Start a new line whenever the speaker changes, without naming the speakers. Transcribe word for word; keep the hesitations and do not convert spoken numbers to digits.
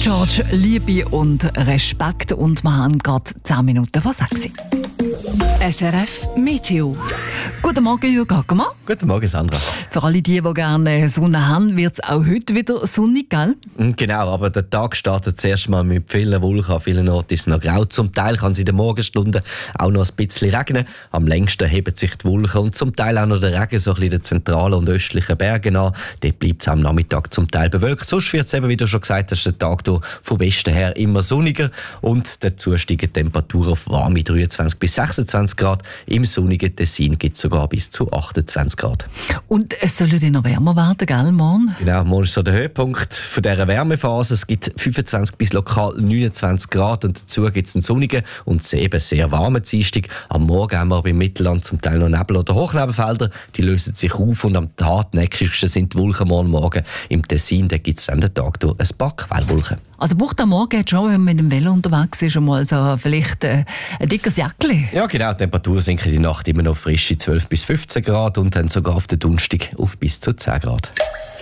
George, Liebe und Respekt. Und wir haben gerade zehn Minuten vor sechs. S R F Meteo. Guten Morgen, Jürgen Ackermann.
Guten Morgen, Sandra.
Für alle die, die gerne Sonne haben, wird es auch heute wieder sonnig, gell?
Genau, aber der Tag startet zuerst mal mit vielen Wolken. An vielen Orten ist es noch grau. Zum Teil kann es in den Morgenstunden auch noch ein bisschen regnen. Am längsten heben sich die Wolken und zum Teil auch noch der Regen so ein bisschen in den zentralen und östlichen Bergen an. Dort bleibt es am Nachmittag zum Teil bewölkt. Sonst wird es eben, wie du schon gesagt hast, der Tag hier vom Westen her immer sonniger und dazu steigen die Temperaturen auf warme dreiundzwanzig bis sechsundzwanzig Grad. Im sonnigen Tessin gibt es sogar bis zu achtundzwanzig Grad.
Und es soll dann noch wärmer werden, gell, morgen?
Genau, morgen ist so der Höhepunkt von dieser Wärmephase. Es gibt fünfundzwanzig bis lokal neunundzwanzig Grad und dazu gibt es einen sonnigen und eben sehr warmen Dienstag. Am Morgen haben wir beim Mittelland zum Teil noch Nebel- oder Hochnebelfelder. Die lösen sich auf und am hartnäckigsten sind die Wolken morgen Morgen. Im Tessin gibt es dann den Tag durch ein paar Quellwolken.
Also braucht am Morgen jetzt schon, wenn man mit dem Velo unterwegs ist, schon mal so vielleicht äh, ein dickes Jäckchen?
Ja, genau. Die Temperatur sinkt in die Nacht immer noch frische zwölf bis fünfzehn Grad und dann sogar auf den Donnerstag auf bis zu zehn Grad.